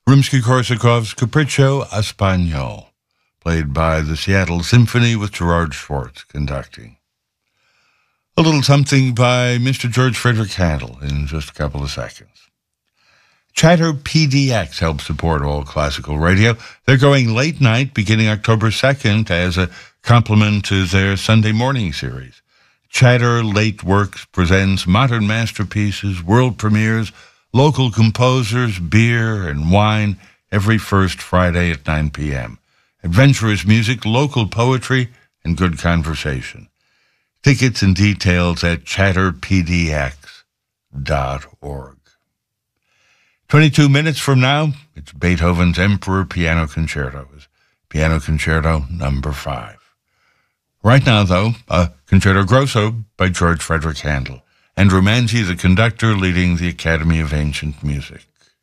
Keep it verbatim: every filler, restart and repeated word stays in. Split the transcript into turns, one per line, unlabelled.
Rimsky-Korsakov's Capriccio Espagnol, played by the Seattle Symphony with Gerard Schwartz conducting. A little something by Mister George Frederick Handel in just a couple of seconds. Chatter P D X helps support all classical radio. They're going late night beginning October second as a complement to their Sunday morning series. Chatter Late Works presents modern masterpieces, world premieres, local composers, beer and wine every first Friday at nine p.m. Adventurous music, local poetry, and good conversation. Tickets and details at chatter p d x dot org. twenty-two minutes from now, it's Beethoven's Emperor Piano Concerto, Piano Concerto number five. Right now, though, a Concerto Grosso by George Frederick Handel, and Andrew Manzi, the conductor, leading the Academy of Ancient Music.